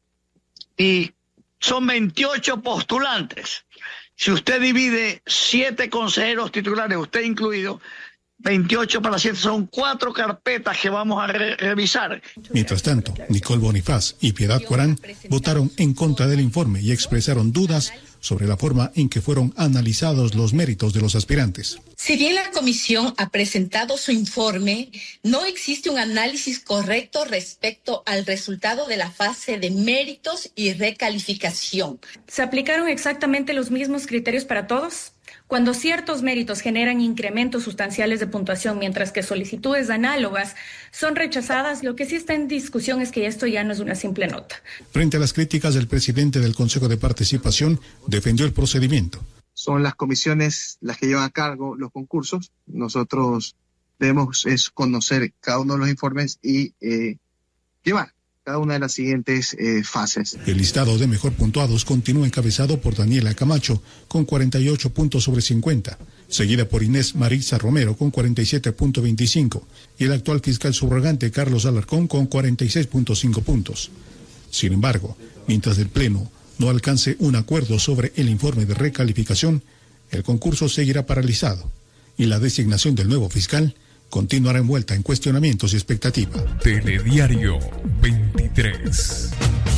[SPEAKER 8] y son veintiocho postulantes. Si usted divide siete consejeros titulares, usted incluido, veintiocho para siete, son cuatro carpetas que vamos a re revisar.
[SPEAKER 6] Mientras tanto, Nicole Bonifaz y Piedad Corán votaron en contra del informe y expresaron dudas sobre la forma en que fueron analizados los méritos de los aspirantes.
[SPEAKER 26] Si bien la comisión ha presentado su informe, no existe un análisis correcto respecto al resultado de la fase de méritos y recalificación.
[SPEAKER 27] ¿Se aplicaron exactamente los mismos criterios para todos? Cuando ciertos méritos generan incrementos sustanciales de puntuación, mientras que solicitudes análogas son rechazadas, lo que sí está en discusión es que esto ya no es una simple nota.
[SPEAKER 6] Frente a las críticas del presidente del Consejo de Participación, defendió el procedimiento.
[SPEAKER 28] Son las comisiones las que llevan a cargo los concursos. Nosotros debemos es conocer cada uno de los informes y eh, llevar cada una de las siguientes eh, fases.
[SPEAKER 6] El listado de mejor puntuados continúa encabezado por Daniela Camacho con cuarenta y ocho puntos sobre cincuenta, seguida por Inés Marisa Romero con cuarenta y siete punto veinticinco y el actual fiscal subrogante Carlos Alarcón con cuarenta y seis punto cinco puntos. Sin embargo, mientras el Pleno no alcance un acuerdo sobre el informe de recalificación, el concurso seguirá paralizado y la designación del nuevo fiscal continuará envuelta en cuestionamientos y expectativa.
[SPEAKER 1] Telediario veintitrés.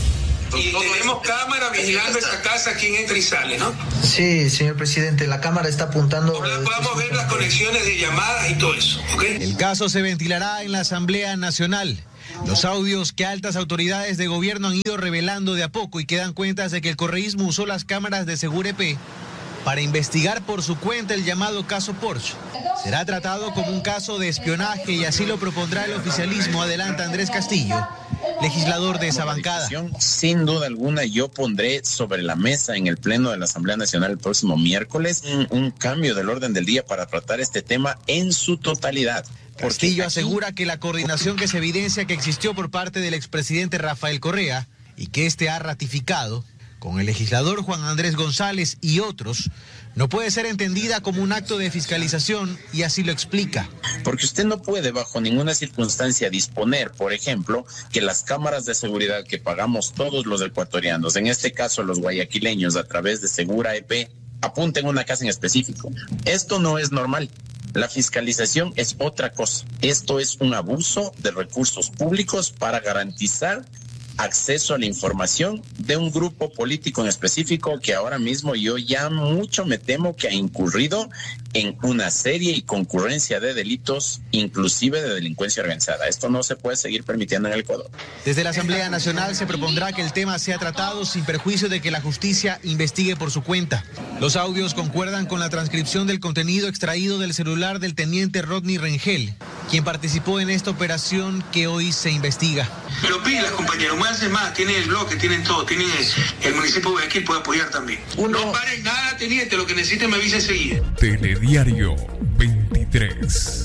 [SPEAKER 7] Y tenemos cámara vigilando esta casa, quién entra y sale, ¿no?
[SPEAKER 9] Sí, señor presidente, la cámara está apuntando...
[SPEAKER 7] Ojalá podamos ver las conexiones de llamadas y todo eso, ¿ok?
[SPEAKER 10] El caso se ventilará en la Asamblea Nacional. Los audios que altas autoridades de gobierno han ido revelando de a poco y que dan cuenta de que el correísmo usó las cámaras de Segurep para investigar por su cuenta el llamado caso Porsche. Será tratado como un caso de espionaje y así lo propondrá el oficialismo, adelanta Andrés Castillo, legislador de esa bancada.
[SPEAKER 11] Sin duda alguna, yo pondré sobre la mesa en el Pleno de la Asamblea Nacional el próximo miércoles un, un cambio del orden del día para tratar este tema en su totalidad.
[SPEAKER 10] Castillo asegura que la coordinación que se evidencia que existió por parte del expresidente Rafael Correa y que este ha ratificado con el legislador Juan Andrés González y otros, no puede ser entendida como un acto de fiscalización y así lo explica.
[SPEAKER 11] Porque usted no puede bajo ninguna circunstancia disponer, por ejemplo, que las cámaras de seguridad que pagamos todos los ecuatorianos, en este caso los guayaquileños a través de Segurep, apunten una casa en específico. Esto no es normal. La fiscalización es otra cosa. Esto es un abuso de recursos públicos para garantizar acceso a la información de un grupo político en específico que ahora mismo yo ya mucho me temo que ha incurrido en una serie y concurrencia de delitos, inclusive de delincuencia organizada. Esto no se puede seguir permitiendo en el Ecuador.
[SPEAKER 10] Desde la Asamblea Nacional se propondrá que el tema sea tratado sin perjuicio de que la justicia investigue por su cuenta. Los audios concuerdan con la transcripción del contenido extraído del celular del teniente Rodney Rengel, quien participó en esta operación que hoy se investiga.
[SPEAKER 7] Pero pilas, compañero, más de más, tienen el bloque, tienen todo, tienen el, el municipio de Guayaquil puede apoyar también. Uno... No paren nada, teniente, lo que necesite me avise enseguida.
[SPEAKER 1] Telediario veintitrés.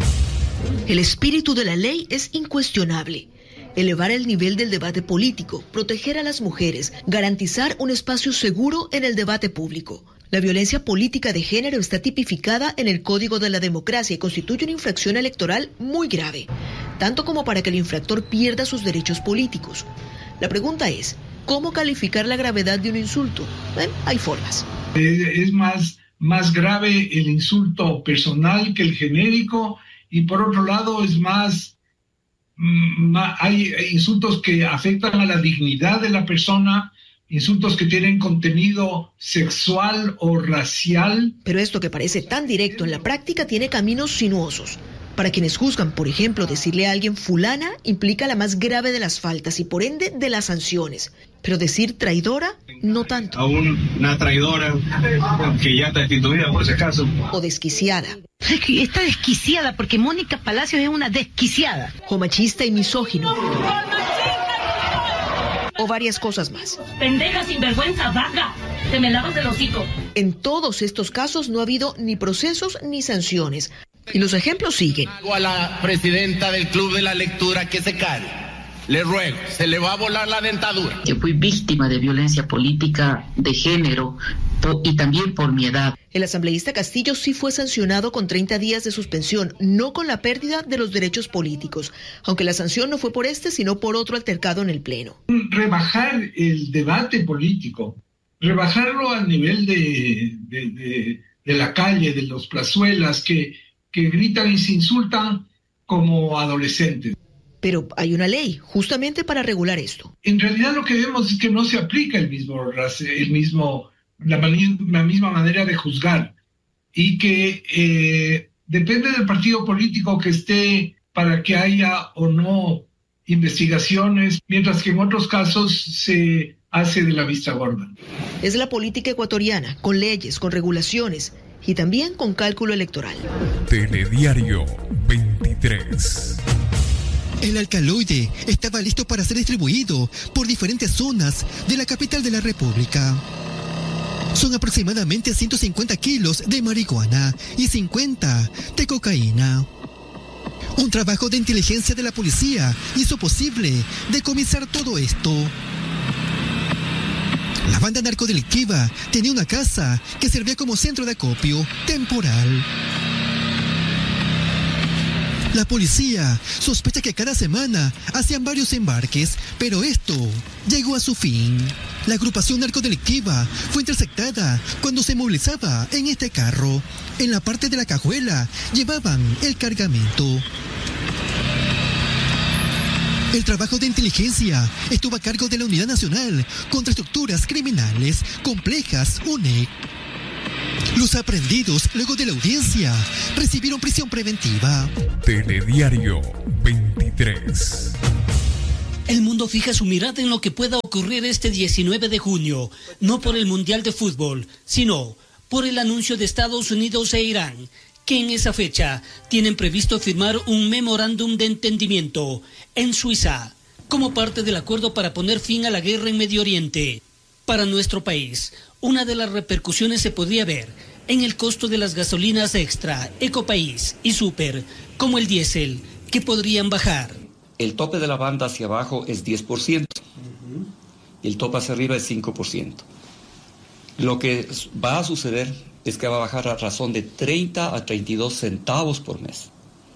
[SPEAKER 2] El espíritu de la ley es incuestionable. Elevar el nivel del debate político, proteger a las mujeres, garantizar un espacio seguro en el debate público. La violencia política de género está tipificada en el Código de la Democracia y constituye una infracción electoral muy grave, tanto como para que el infractor pierda sus derechos políticos. La pregunta es, ¿cómo calificar la gravedad de un insulto? Bueno, hay formas.
[SPEAKER 12] Es más, más grave el insulto personal que el genérico y por otro lado es más, más hay insultos que afectan a la dignidad de la persona, insultos que tienen contenido sexual o racial.
[SPEAKER 2] Pero esto que parece tan directo en la práctica tiene caminos sinuosos. Para quienes juzgan, por ejemplo, decirle a alguien fulana implica la más grave de las faltas y por ende de las sanciones. Pero decir traidora, no tanto.
[SPEAKER 12] A una traidora que ya está destituida por ese caso.
[SPEAKER 2] O desquiciada.
[SPEAKER 13] Está desquiciada porque Mónica Palacios es una desquiciada.
[SPEAKER 2] O machista y misógino. O varias cosas más.
[SPEAKER 13] Pendeja, sinvergüenza, vaga. Te me lavas del hocico.
[SPEAKER 2] En todos estos casos no ha habido ni procesos ni sanciones. Y los ejemplos siguen.
[SPEAKER 14] A la presidenta del Club de la Lectura que se calle. Le ruego, se le va a volar la dentadura.
[SPEAKER 15] Yo fui víctima de violencia política de género y también por mi edad.
[SPEAKER 2] El asambleísta Castillo sí fue sancionado con treinta días de suspensión, no con la pérdida de los derechos políticos, aunque la sanción no fue por este, sino por otro altercado en el Pleno.
[SPEAKER 12] Rebajar el debate político, rebajarlo al nivel de, de, de, de la calle, de los plazuelas, que, que gritan y se insultan como adolescentes.
[SPEAKER 2] Pero hay una ley justamente para regular esto.
[SPEAKER 12] En realidad lo que vemos es que no se aplica el mismo, el mismo, la, la misma manera de juzgar y que eh, depende del partido político que esté para que haya o no investigaciones, mientras que en otros casos se hace de la vista gorda.
[SPEAKER 2] Es la política ecuatoriana, con leyes, con regulaciones y también con cálculo electoral.
[SPEAKER 1] Telediario veintitrés.
[SPEAKER 29] El alcaloide estaba listo para ser distribuido por diferentes zonas de la capital de la República. Son aproximadamente ciento cincuenta kilos de marihuana y cincuenta de cocaína. Un trabajo de inteligencia de la policía hizo posible decomisar todo esto. La banda narcodelictiva tenía una casa que servía como centro de acopio temporal. La policía sospecha que cada semana hacían varios embarques, pero esto llegó a su fin. La agrupación narcodelictiva fue interceptada cuando se movilizaba en este carro. En la parte de la cajuela llevaban el cargamento. El trabajo de inteligencia estuvo a cargo de la Unidad Nacional contra Estructuras Criminales Complejas, U N E C. Los aprendidos, luego de la audiencia, recibieron prisión preventiva.
[SPEAKER 1] Telediario veintitrés.
[SPEAKER 3] El mundo fija su mirada en lo que pueda ocurrir este diecinueve de junio, no por el Mundial de Fútbol, sino por el anuncio de Estados Unidos e Irán, que en esa fecha tienen previsto firmar un memorándum de entendimiento en Suiza, como parte del acuerdo para poner fin a la guerra en Medio Oriente. Para nuestro país, una de las repercusiones se podría ver en el costo de las gasolinas extra, Ecopaís y Super, como el diésel, que podrían bajar.
[SPEAKER 16] El tope de la banda hacia abajo es diez por ciento y el tope hacia arriba es cinco por ciento. Lo que va a suceder es que va a bajar a razón de treinta a treinta y dos centavos por mes.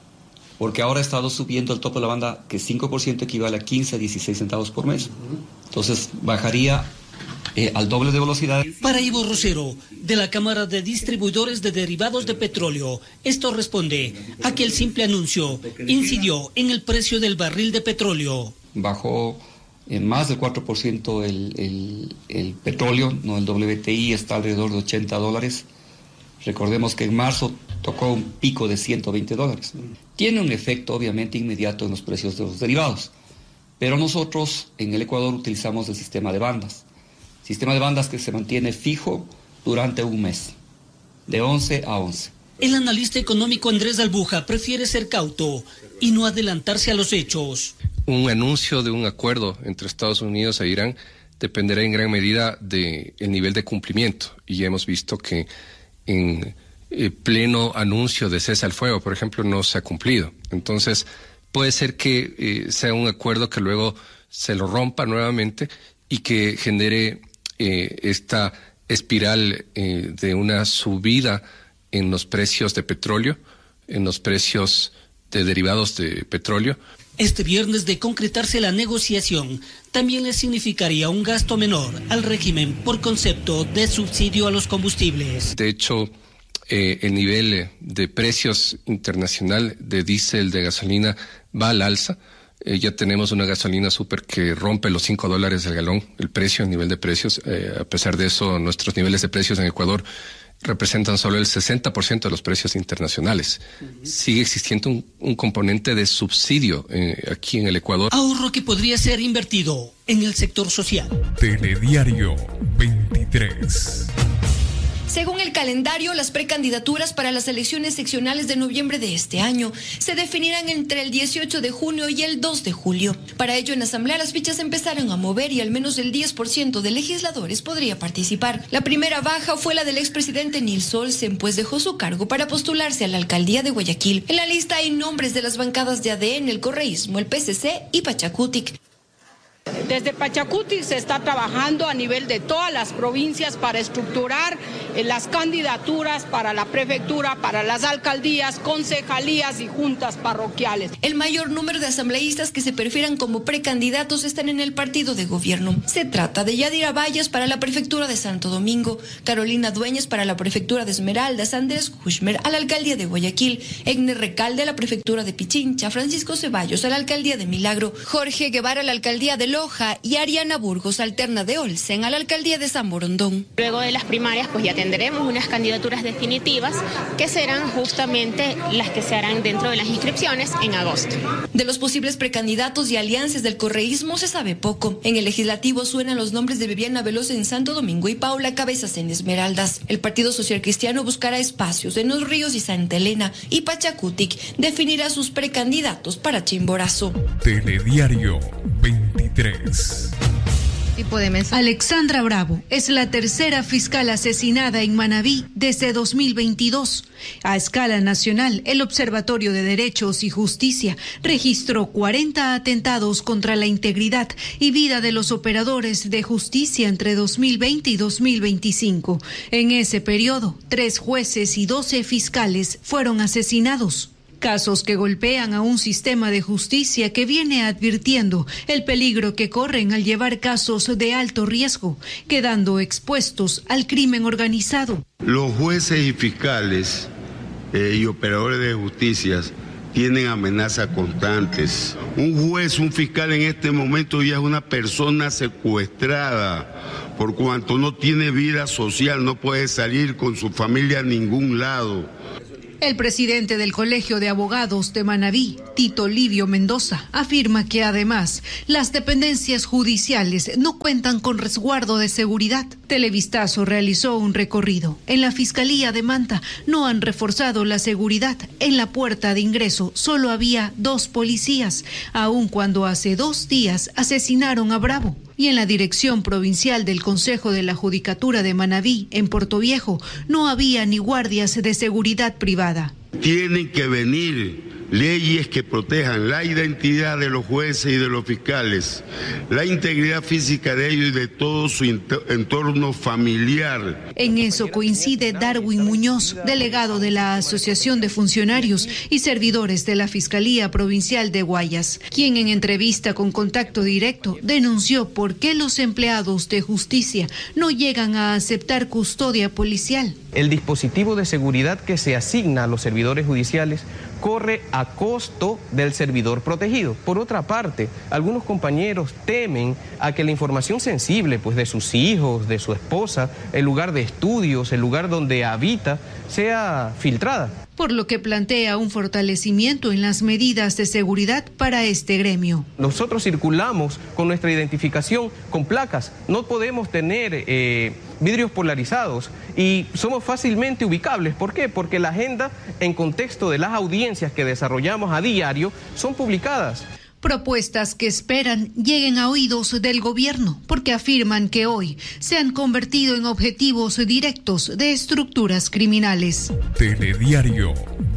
[SPEAKER 16] Porque ahora ha estado subiendo el tope de la banda, que cinco por ciento equivale a quince a dieciséis centavos por mes. Entonces bajaría eh, al doble de velocidad.
[SPEAKER 3] Para Ivo Rosero, de la Cámara de Distribuidores de Derivados de Petróleo, esto responde a que el simple anuncio incidió en el precio del barril de petróleo.
[SPEAKER 16] Bajó en más del cuatro por ciento el, el, el petróleo, no, el W T I está alrededor de ochenta dólares. Recordemos que en marzo tocó un pico de ciento veinte dólares. Tiene un efecto obviamente inmediato en los precios de los derivados, pero nosotros en el Ecuador utilizamos el sistema de bandas. Sistema de bandas que se mantiene fijo durante un mes, de once a once.
[SPEAKER 3] El analista económico Andrés Albuja prefiere ser cauto y no adelantarse a los hechos.
[SPEAKER 17] Un anuncio de un acuerdo entre Estados Unidos e Irán dependerá en gran medida del nivel de cumplimiento, y ya hemos visto que en eh, pleno anuncio de cese al fuego, por ejemplo, no se ha cumplido. Entonces, puede ser que eh, sea un acuerdo que luego se lo rompa nuevamente y que genere eh, esta espiral eh, de una subida en los precios de petróleo, en los precios de derivados de petróleo.
[SPEAKER 3] Este viernes, de concretarse la negociación, también le significaría un gasto menor al régimen por concepto de subsidio a los combustibles.
[SPEAKER 17] De hecho, eh, el nivel de precios internacional de diésel, de gasolina, va al alza. Eh, ya tenemos una gasolina super que rompe los cinco dólares el galón, el precio, el nivel de precios. Eh, a pesar de eso, nuestros niveles de precios en Ecuador representan solo el sesenta por ciento de los precios internacionales. Uh-huh. Sigue existiendo un, un componente de subsidio eh, aquí en el Ecuador.
[SPEAKER 3] Ahorro que podría ser invertido en el sector social.
[SPEAKER 1] Telediario veintitrés.
[SPEAKER 18] Según el calendario, las precandidaturas para las elecciones seccionales de noviembre de este año se definirán entre el dieciocho de junio y el dos de julio. Para ello, en Asamblea las fichas empezaron a mover y al menos el diez por ciento de legisladores podría participar. La primera baja fue la del expresidente Nils Olsen, pues dejó su cargo para postularse a la alcaldía de Guayaquil. En la lista hay nombres de las bancadas de A D N, el correísmo, el P C C y Pachacutic.
[SPEAKER 19] Desde Pachacutic se está trabajando a nivel de todas las provincias para estructurar eh, las candidaturas para la prefectura, para las alcaldías, concejalías y juntas parroquiales.
[SPEAKER 18] El mayor número de asambleístas que se perfieran como precandidatos están en el partido de gobierno. Se trata de Yadira Valles para la prefectura de Santo Domingo, Carolina Dueñas para la prefectura de Esmeraldas, Andrés Kushmer a la alcaldía de Guayaquil, Egner Recalde a la prefectura de Pichincha, Francisco Ceballos a la alcaldía de Milagro, Jorge Guevara a la alcaldía de Loja y Ariana Burgos, alterna de Olsen, a la alcaldía de San Borondón.
[SPEAKER 20] Luego de las primarias, pues ya tendremos unas candidaturas definitivas que serán justamente las que se harán dentro de las inscripciones en agosto.
[SPEAKER 18] De los posibles precandidatos y alianzas del correísmo se sabe poco. En el legislativo suenan los nombres de Viviana Veloz en Santo Domingo y Paula Cabezas en Esmeraldas. El Partido Social Cristiano buscará espacios en Los Ríos y Santa Elena, y Pachacutic definirá sus precandidatos para Chimborazo.
[SPEAKER 1] Telediario veintitrés.
[SPEAKER 21] Tipo de mesa. Alexandra Bravo es la tercera fiscal asesinada en Manabí desde dos mil veintidós. A escala nacional, el Observatorio de Derechos y Justicia registró cuarenta atentados contra la integridad y vida de los operadores de justicia entre dos mil veinte y dos mil veinticinco. En ese periodo, tres jueces y doce fiscales fueron asesinados. Casos que golpean a un sistema de justicia que viene advirtiendo el peligro que corren al llevar casos de alto riesgo, quedando expuestos al crimen organizado.
[SPEAKER 22] Los jueces y fiscales eh, y operadores de justicia
[SPEAKER 4] tienen amenazas constantes. Un juez, un fiscal en este momento ya es una persona secuestrada, por cuanto no tiene vida social, no puede salir con su familia a ningún lado.
[SPEAKER 21] El presidente del Colegio de Abogados de Manabí, Tito Livio Mendoza, afirma que además las dependencias judiciales no cuentan con resguardo de seguridad. Televistazo realizó un recorrido. En la Fiscalía de Manta no han reforzado la seguridad. En la puerta de ingreso solo había dos policías, aun cuando hace dos días asesinaron a Bravo. Y en la Dirección Provincial del Consejo de la Judicatura de Manabí, en Portoviejo, no había ni guardias de seguridad privada.
[SPEAKER 4] Tienen que venir leyes que protejan la identidad de los jueces y de los fiscales, la integridad física de ellos y de todo su entorno familiar.
[SPEAKER 21] En eso coincide Darwin Muñoz, delegado de la Asociación de Funcionarios y Servidores de la Fiscalía Provincial de Guayas, quien en entrevista con Contacto Directo denunció por qué los empleados de justicia no llegan a aceptar custodia policial.
[SPEAKER 5] El dispositivo de seguridad que se asigna a los servidores judiciales corre a costo del servidor protegido. Por otra parte, algunos compañeros temen a que la información sensible, pues de sus hijos, de su esposa, el lugar de estudios, el lugar donde habita, sea filtrada.
[SPEAKER 21] Por lo que plantea un fortalecimiento en las medidas de seguridad para este gremio.
[SPEAKER 5] Nosotros circulamos con nuestra identificación con placas, no podemos tener eh, vidrios polarizados y somos fácilmente ubicables. ¿Por qué? Porque la agenda en contexto de las audiencias que desarrollamos a diario son publicadas.
[SPEAKER 21] Propuestas que esperan lleguen a oídos del gobierno, porque afirman que hoy se han convertido en objetivos directos de estructuras criminales.
[SPEAKER 1] Telediario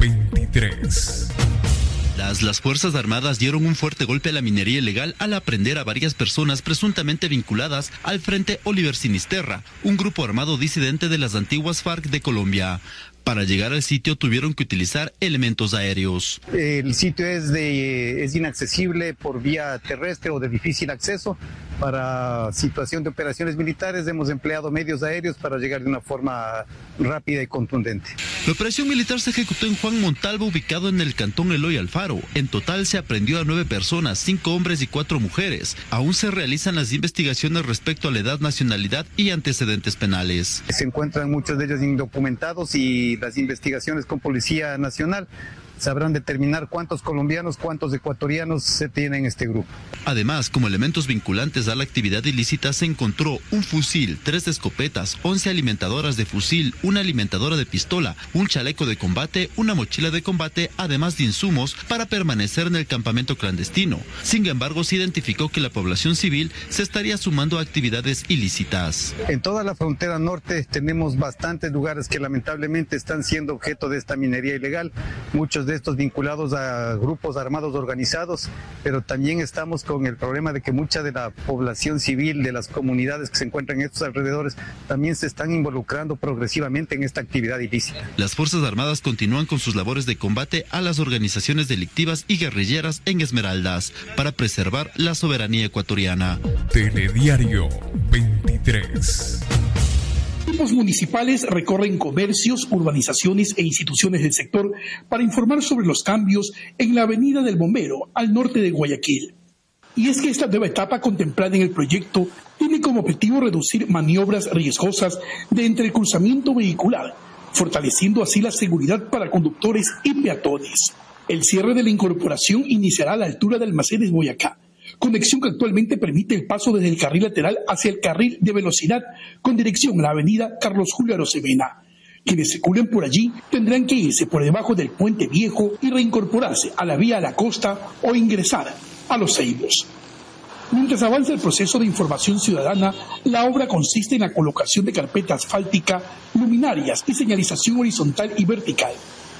[SPEAKER 1] veintitrés.
[SPEAKER 8] Las, las Fuerzas Armadas dieron un fuerte golpe a la minería ilegal al aprender a varias personas presuntamente vinculadas al Frente Oliver Sinisterra, un grupo armado disidente de las antiguas FARC de Colombia. Para llegar al sitio tuvieron que utilizar elementos aéreos.
[SPEAKER 22] El sitio es, de, es inaccesible por vía terrestre o de difícil acceso. Para situación de operaciones militares hemos empleado medios aéreos para llegar de una forma rápida y contundente.
[SPEAKER 8] La operación militar se ejecutó en Juan Montalvo, ubicado en el cantón Eloy Alfaro. En total se aprendió a nueve personas, cinco hombres y cuatro mujeres. Aún se realizan las investigaciones respecto a la edad, nacionalidad y antecedentes penales.
[SPEAKER 22] Se encuentran muchos de ellos indocumentados y las investigaciones con Policía Nacional sabrán determinar cuántos colombianos, cuántos ecuatorianos se tienen en este grupo.
[SPEAKER 8] Además, como elementos vinculantes a la actividad ilícita se encontró un fusil, tres escopetas, once alimentadoras de fusil, una alimentadora de pistola, un chaleco de combate, una mochila de combate, además de insumos para permanecer en el campamento clandestino. Sin embargo, se identificó que la población civil se estaría sumando a actividades ilícitas.
[SPEAKER 22] En toda la frontera norte tenemos bastantes lugares que lamentablemente están siendo objeto de esta minería ilegal, muchos de estos vinculados a grupos armados organizados, pero también estamos con el problema de que mucha de la población civil de las comunidades que se encuentran en estos alrededores también se están involucrando progresivamente en esta actividad ilícita.
[SPEAKER 8] Las Fuerzas Armadas continúan con sus labores de combate a las organizaciones delictivas y guerrilleras en Esmeraldas para preservar la soberanía ecuatoriana.
[SPEAKER 1] Telediario veintitrés.
[SPEAKER 23] Equipos municipales recorren comercios, urbanizaciones e instituciones del sector para informar sobre los cambios en la Avenida del Bombero, al norte de Guayaquil. Y es que esta nueva etapa contemplada en el proyecto tiene como objetivo reducir maniobras riesgosas de entrecruzamiento vehicular, fortaleciendo así la seguridad para conductores y peatones. El cierre de la incorporación iniciará a la altura de Almacenes Boyacá, conexión que actualmente permite el paso desde el carril lateral hacia el carril de velocidad con dirección a la avenida Carlos Julio Arosemena. Quienes circulen por allí tendrán que irse por debajo del puente viejo y reincorporarse a la vía a la costa o ingresar a Los Ceibos. Mientras avanza el proceso de información ciudadana, la obra consiste en la colocación de carpeta asfáltica, luminarias y señalización horizontal y vertical.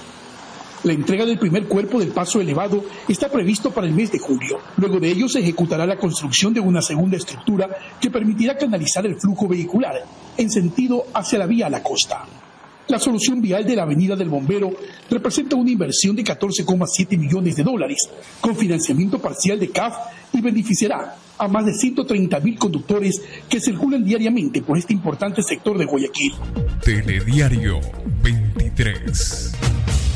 [SPEAKER 23] La entrega del primer cuerpo del paso elevado está previsto para el mes de julio. Luego de ello se ejecutará la construcción de una segunda estructura que permitirá canalizar el flujo vehicular en sentido hacia la vía a la costa. La solución vial de la Avenida del Bombero representa una inversión de catorce coma siete millones de dólares, con financiamiento parcial de C A F, y beneficiará a más de ciento treinta mil conductores que circulan diariamente por este importante sector de Guayaquil.
[SPEAKER 1] Telediario veintitrés.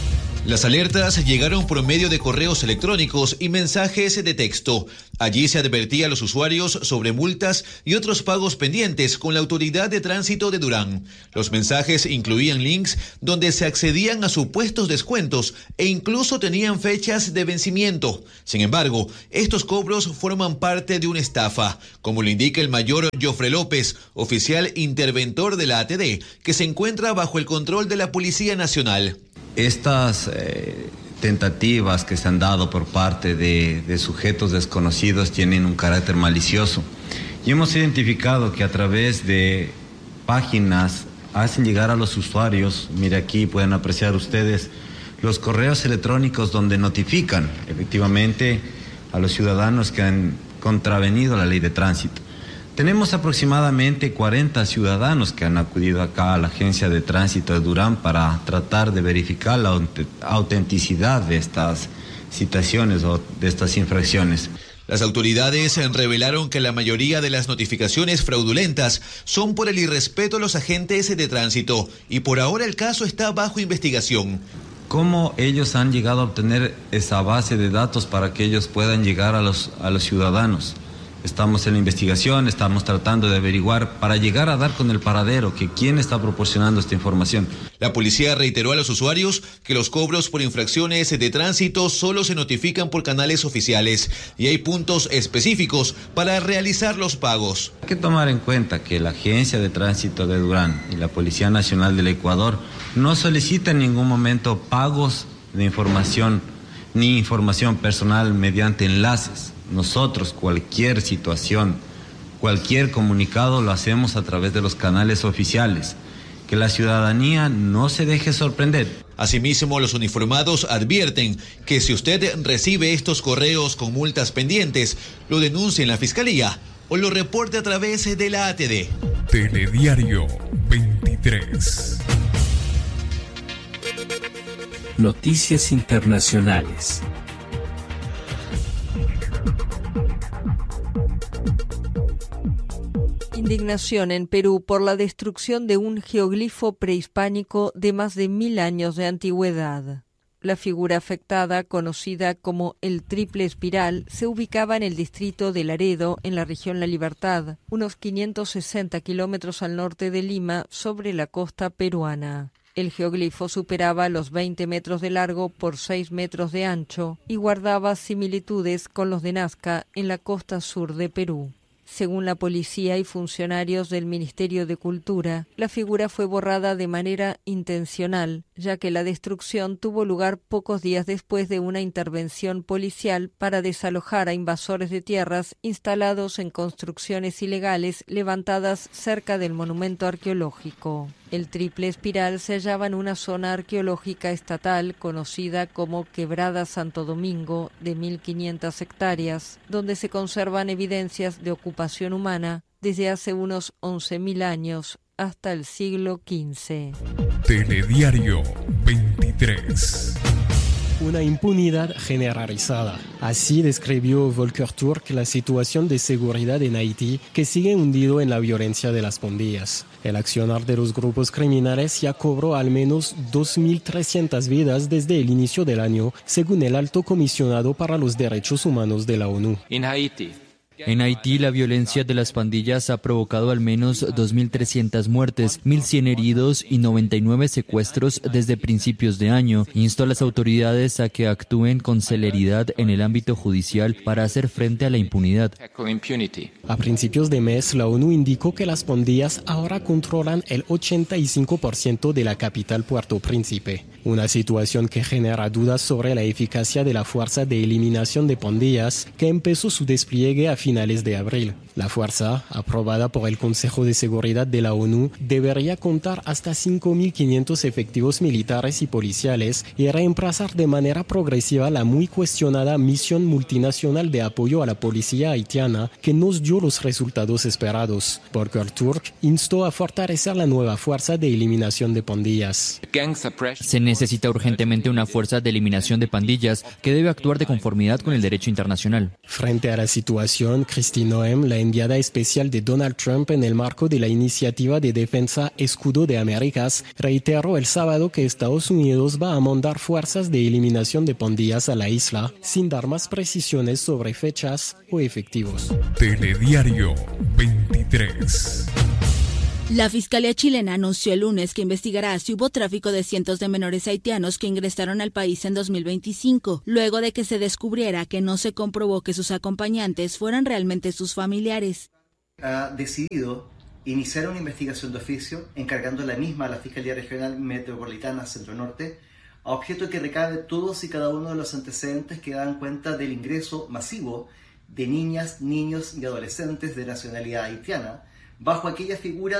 [SPEAKER 6] Las alertas llegaron por medio de correos electrónicos y mensajes de texto. Allí se advertía a los usuarios sobre multas y otros pagos pendientes con la Autoridad de Tránsito de Durán. Los mensajes incluían links donde se accedían a supuestos descuentos e incluso tenían fechas de vencimiento. Sin embargo, estos cobros forman parte de una estafa, como lo indica el mayor Jofre López, oficial interventor de la A T D, que se encuentra bajo el control de la Policía Nacional.
[SPEAKER 9] Estas eh, tentativas que se han dado por parte de, de sujetos desconocidos tienen un carácter malicioso y hemos identificado que a través de páginas hacen llegar a los usuarios, mire aquí pueden apreciar ustedes los correos electrónicos donde notifican efectivamente a los ciudadanos que han contravenido la ley de tránsito. Tenemos aproximadamente cuarenta ciudadanos que han acudido acá a la Agencia de Tránsito de Durán para tratar de verificar la autenticidad de estas citaciones o de estas infracciones.
[SPEAKER 6] Las autoridades revelaron que la mayoría de las notificaciones fraudulentas son por el irrespeto a los agentes de tránsito y por ahora el caso está bajo investigación.
[SPEAKER 9] ¿Cómo ellos han llegado a obtener esa base de datos para que ellos puedan llegar a los, a los ciudadanos? Estamos en la investigación, estamos tratando de averiguar para llegar a dar con el paradero, que quién está proporcionando esta información.
[SPEAKER 6] La policía reiteró a los usuarios que los cobros por infracciones de tránsito solo se notifican por canales oficiales y hay puntos específicos para realizar los pagos.
[SPEAKER 9] Hay que tomar en cuenta que la Agencia de Tránsito de Durán y la Policía Nacional del Ecuador no solicitan en ningún momento pagos de información ni información personal mediante enlaces. Nosotros cualquier situación, cualquier comunicado lo hacemos a través de los canales oficiales. Que la ciudadanía no se deje sorprender.
[SPEAKER 6] Asimismo, los uniformados advierten que si usted recibe estos correos con multas pendientes, lo denuncie en la Fiscalía o lo reporte a través de la A T D.
[SPEAKER 1] Telediario veintitrés.
[SPEAKER 10] Noticias internacionales.
[SPEAKER 11] Indignación en Perú por la destrucción de un geoglifo prehispánico de más de mil años de antigüedad. La figura afectada, conocida como el triple espiral, se ubicaba en el distrito de Laredo, en la región La Libertad, unos quinientos sesenta kilómetros al norte de Lima, sobre la costa peruana. El geoglifo superaba los veinte metros de largo por seis metros de ancho y guardaba similitudes con los de Nazca en la costa sur de Perú. Según la policía y funcionarios del Ministerio de Cultura, la figura fue borrada de manera intencional, ya que la destrucción tuvo lugar pocos días después de una intervención policial para desalojar a invasores de tierras instalados en construcciones ilegales levantadas cerca del monumento arqueológico. El triple espiral se hallaba en una zona arqueológica estatal conocida como Quebrada Santo Domingo, de mil quinientas hectáreas, donde se conservan evidencias de ocupación humana desde hace unos once mil años hasta el siglo quince.
[SPEAKER 1] Telediario veintitrés.
[SPEAKER 24] Una impunidad generalizada. Así describió Volker Turk la situación de seguridad en Haití, que sigue hundido en la violencia de las pandillas. El accionar de los grupos criminales ya cobró al menos dos mil trescientas vidas desde el inicio del año, según el Alto Comisionado para los Derechos Humanos de la ONU.
[SPEAKER 25] En Haití. En Haití, la violencia de las pandillas ha provocado al menos dos mil trescientas muertes, mil cien heridos y noventa y nueve secuestros desde principios de año. Instó a las autoridades a que actúen con celeridad en el ámbito judicial para hacer frente a la impunidad.
[SPEAKER 24] A principios de mes, la ONU indicó que las pandillas ahora controlan el ochenta y cinco por ciento de la capital Puerto Príncipe. Una situación que genera dudas sobre la eficacia de la Fuerza de Eliminación de Pandillas, que empezó su despliegue a finales de abril. La fuerza, aprobada por el Consejo de Seguridad de la ONU, debería contar hasta cinco mil quinientos efectivos militares y policiales y reemplazar de manera progresiva la muy cuestionada misión multinacional de apoyo a la policía haitiana, que no dio los resultados esperados. Volker Turk instó a fortalecer la nueva Fuerza de Eliminación de Pandillas.
[SPEAKER 25] Se necesita urgentemente una fuerza de eliminación de pandillas que debe actuar de conformidad con el derecho internacional.
[SPEAKER 24] Frente a la situación, Christine Noem, la enviada especial de Donald Trump en el marco de la iniciativa de defensa Escudo de Américas, reiteró el sábado que Estados Unidos va a mandar fuerzas de eliminación de pandillas a la isla, sin dar más precisiones sobre fechas o efectivos.
[SPEAKER 1] Telediario veintitrés.
[SPEAKER 2] La Fiscalía chilena anunció el lunes que investigará si hubo tráfico de cientos de menores haitianos que ingresaron al país en dos mil veinticinco, luego de que se descubriera que no se comprobó que sus acompañantes fueran realmente sus familiares.
[SPEAKER 7] Ha decidido iniciar una investigación de oficio, encargando la misma a la Fiscalía Regional Metropolitana Centro Norte, a objeto que recabe todos y cada uno de los antecedentes que dan cuenta del ingreso masivo de niñas, niños y adolescentes de nacionalidad haitiana, bajo aquella figura